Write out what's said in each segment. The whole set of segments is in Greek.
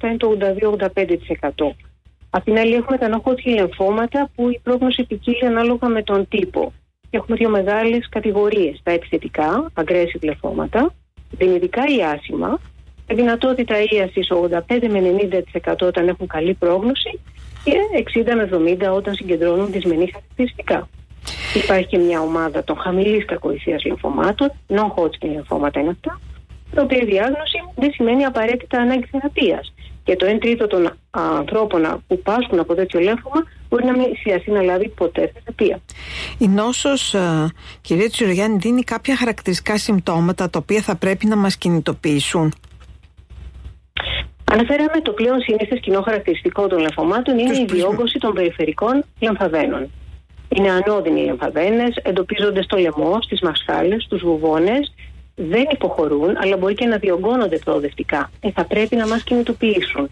αυτά είναι το 82-85%. Απ' την άλλη έχουμε τα non-Hodgkin λεμφώματα που η πρόγνωση ποικίλει ανάλογα με τον τύπο. Έχουμε δύο μεγάλες κατηγορίες. Τα επιθετικά, aggressive λεμφώματα, δυνητικά ή άσημα, με δυνατότητα ίασης 85 με 90% όταν έχουν καλή πρόγνωση και 60 με 70% όταν συγκεντρώνουν δυσμενή χαρακτηριστικά. Υπάρχει και μια ομάδα των χαμηλής κακοηθείας λεμφωμάτων, non-Hodgkin λεμφώματα είναι αυτά, τα οποία η διάγνωση δεν σημαίνει απαραίτητα ανάγκη θεραπείας. Και το 1/3 των ανθρώπων που πάσχουν από τέτοιο λέμφωμα μπορεί να μην εισιαστεί να λάβει ποτέ θεραπεία. Η νόσος, κυρία Τσιρογιάννη, δίνει κάποια χαρακτηριστικά συμπτώματα τα οποία θα πρέπει να μας κινητοποιήσουν. Αναφέραμε το πλέον συνήθες κοινό χαρακτηριστικό των λεμφωμάτων είναι η διόγκωση των περιφερικών λεμφαδένων. Είναι ανώδυνοι οι λεμφαδένες, εντοπίζονται στο λαιμό, στις μασχάλες, στους βουβώνες, δεν υποχωρούν, αλλά μπορεί και να διωγγώνονται προοδευτικά. Θα πρέπει να μας κινητοποιήσουν.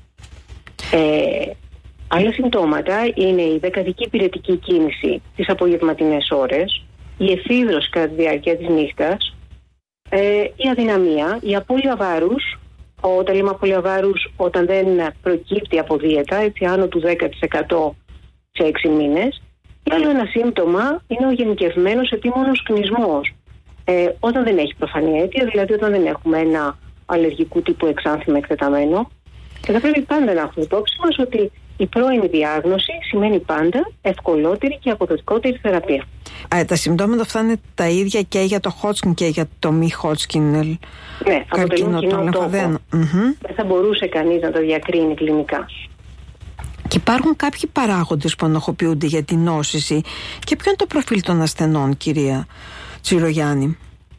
Άλλα συμπτώματα είναι η δεκαδική πυρετική κίνηση τις απογευματινές ώρες, η εφίδρωση κατά τη διάρκεια της νύχτας, η αδυναμία, η απώλεια βάρους. Όταν λέμε απώλεια βάρους, όταν δεν προκύπτει από δίαιτα, έτσι άνω του 10% σε 6 μήνες. Και άλλο ένα σύμπτωμα είναι ο γενικευμένος επίμονος κνισμός. Όταν δεν έχει προφανή αίτια, δηλαδή όταν δεν έχουμε ένα αλλεργικού τύπου εξάνθημα εκτεταμένο. Και θα πρέπει πάντα να έχουμε υπόψη μας ότι η πρώιμη διάγνωση σημαίνει πάντα ευκολότερη και αποδοτικότερη θεραπεία. Τα συμπτώματα αυτά είναι τα ίδια και για το Hodgkin και για το μη Hodgkin? Ναι, αποτελούν κοινό τόπο. Δεν θα μπορούσε κανείς να το διακρίνει κλινικά. Και υπάρχουν κάποιοι παράγοντες που ενοχοποιούνται για την νόσηση. Και ποιο είναι το προφίλ των ασθενών, κυρία Τσιρογιάννη?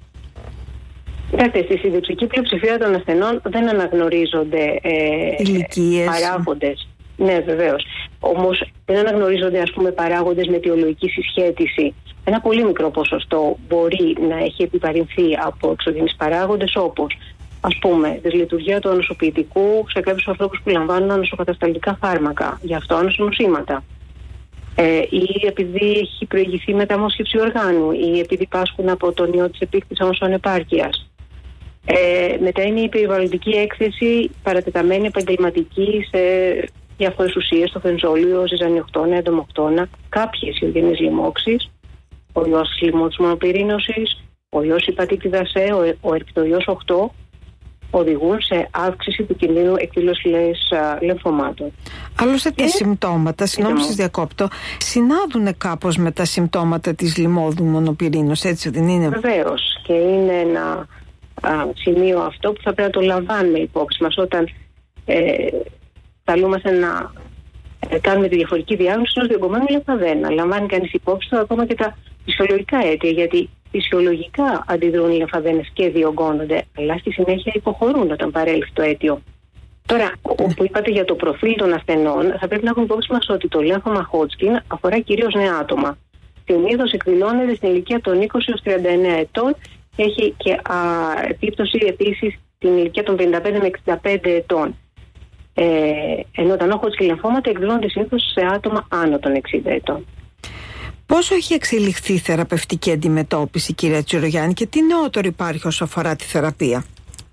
Στη συντριπτική πλειοψηφία των ασθενών δεν αναγνωρίζονται παράγοντες. Ναι, βεβαίως. Όμως δεν αναγνωρίζονται, ας πούμε, παράγοντες με αιτιολογική συσχέτιση. Ένα πολύ μικρό ποσοστό μπορεί να έχει επιβαρυνθεί από εξωγενείς παράγοντες, όπως, ας πούμε, δυσλειτουργία του ανοσοποιητικού σε κάποιους ανθρώπους που λαμβάνουν ανοσοκατασταλτικά φάρμακα, γι' αυτό ανοσονοσήματα. Ή επειδή έχει προηγηθεί μεταμόσχευση οργάνου, ή επειδή πάσχουν από τον ιό της επίκτησης ανοσοανεπάρκειας. Μετά είναι η περιβαλλοντική έκθεση παρατεταμένη επαγγελματική σε διάφορες ουσίες, το φενζόλιο, ζυζανιοκτώνα, εντομοκτώνα, κάποιες ιογενείς λοιμώξεις, ο ιός λοιμού της μονοπυρήνωσης, ο ιός υπατήτηδας C, ο ερπιτοϊός 8, οδηγούν σε αύξηση του κινδύνου εκδήλωσης λεμφωμάτων. Άλλωστε τα συμπτώματα, συγγνώμη σας διακόπτω, συνάδουν κάπως με τα συμπτώματα της λοιμώδου μονοπυρήνωσης, έτσι δεν είναι? Βεβαίως, και είναι ένα σημείο αυτό που θα πρέπει να το λαμβάνουμε υπόψη μας όταν καλούμαστε να κάνουμε τη διαφορετική διάγνωση ενός διωγγωμένου λεμφαδένα. Λαμβάνει κανείς υπόψη του ακόμα και τα φυσιολογικά αίτια, γιατί φυσιολογικά αντιδρούν οι λεμφαδένες και διωγγώνονται, αλλά στη συνέχεια υποχωρούν όταν παρέλθει το αίτιο. Τώρα, που είπατε για το προφίλ των ασθενών, θα πρέπει να έχουμε υπόψη μας ότι το λέμφωμα Hodgkin αφορά κυρίως νέα άτομα. Συνήθως εκδηλώνεται στην ηλικία των 20 έως 39 ετών και έχει και επίπτωση επίσης στην ηλικία των 55 με 65 ετών. Ενώ τα non-Hodgkin λεμφώματα εκδηλώνονται συνήθως σε άτομα άνω των 60 ετών. Πόσο έχει εξελιχθεί η θεραπευτική αντιμετώπιση, κυρία Τσιρογιάννη, και τι νεότερο υπάρχει όσο αφορά τη θεραπεία?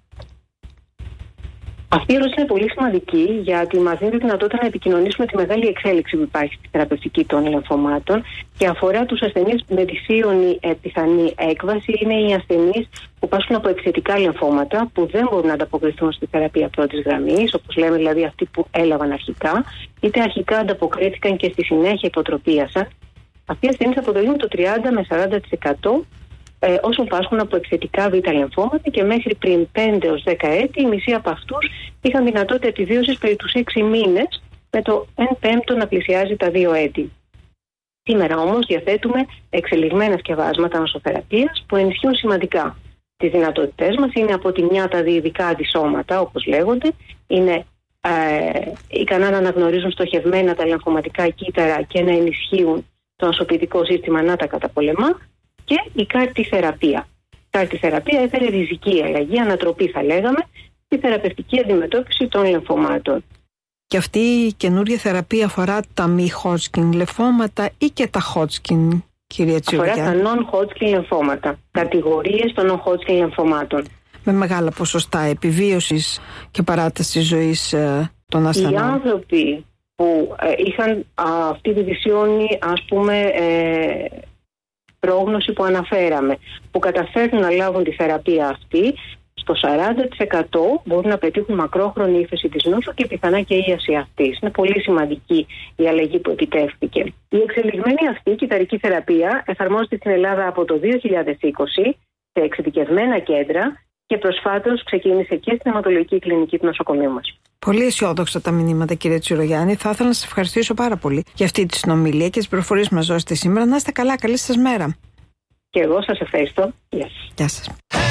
Αυτή η ερώτηση είναι πολύ σημαντική, γιατί μας δίνει τη δυνατότητα να επικοινωνήσουμε τη μεγάλη εξέλιξη που υπάρχει στη θεραπευτική των λεμφωμάτων και αφορά τους ασθενείς με δυσίωνη πιθανή έκβαση. Είναι οι ασθενείς που πάσχουν από εκθετικά λεμφώματα, που δεν μπορούν να ανταποκριθούν στη θεραπεία πρώτης γραμμής, όπως λέμε δηλαδή αυτοί που έλαβαν αρχικά, είτε αρχικά ανταποκρίθηκαν και στη συνέχεια υποτροπίασαν. Αυτοί οι ασθενείς αποτελούν το 30 με 40% όσων πάσχουν από εκθετικά β' λεμφώματα και μέχρι πριν 5 έως 10 έτη, οι μισοί από αυτούς είχαν δυνατότητα επιβίωσης περί τους 6 μήνες, με το 1/5 να πλησιάζει τα 2 έτη. Σήμερα όμως διαθέτουμε εξελιγμένα σκευάσματα νοσοθεραπείας που ενισχύουν σημαντικά τις δυνατότητές μας. Είναι από τη μια τα διειδικά αντισώματα, όπως λέγονται, είναι ικανά να αναγνωρίζουν στοχευμένα τα λεμφωματικά κύτταρα και να ενισχύουν το νοσοποιητικό σύστημα να τα καταπολεμά, και η CAR-T θεραπεία. Η CAR-T θεραπεία έφερε ριζική αλλαγή, ανατροπή θα λέγαμε, στη θεραπευτική αντιμετώπιση των λεμφωμάτων. Και αυτή η καινούργια θεραπεία αφορά τα μη Hodgkin λεμφώματα ή και τα Hodgkin, κυρία Τσιρογιάννη? Αφορά τα non-Hodgkin λεμφώματα, κατηγορίες των non-Hodgkin λεμφωμάτων. Με μεγάλα ποσοστά επιβίωσης και παράταση ζωής των ασθενών. Οι άνθρωποι που είχαν αυτή τη δυσίωνη, ας πούμε, πρόγνωση που αναφέραμε, που καταφέρνουν να λάβουν τη θεραπεία αυτή, στο 40% μπορούν να πετύχουν μακρόχρονη ύφεση της νόσου και πιθανά και ίαση αυτής. Είναι πολύ σημαντική η αλλαγή που επιτεύχθηκε. Η εξελιγμένη αυτή κυταρική θεραπεία εφαρμόζεται στην Ελλάδα από το 2020 σε εξειδικευμένα κέντρα και προσφάτως ξεκίνησε και στην αιματολογική κλινική του νοσοκομείου μας. Πολύ αισιόδοξα τα μηνύματα, κύριε Τσιρογιάννη. Θα ήθελα να σας ευχαριστήσω πάρα πολύ για αυτή τη συνομιλία και τις πληροφορίες που μας δώσετε σήμερα. Να είστε καλά, καλή σας μέρα. Και εγώ σας ευχαριστώ. Γεια σας. Γεια σας.